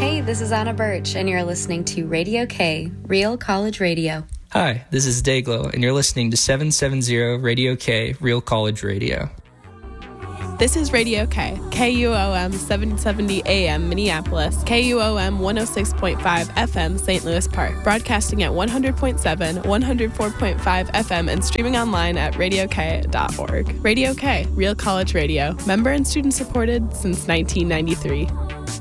Hey, this is Anna Birch, and you're listening to Radio K, Real College Radio. Hi, this is Dayglow, and you're listening to 770 Radio K, Real College Radio. This is Radio K, KUOM 770 AM Minneapolis, KUOM 106.5 FM St. Louis Park, broadcasting at 100.7, 104.5 FM, and streaming online at radiok.org. Radio K, Real College Radio, member and student supported since 1993.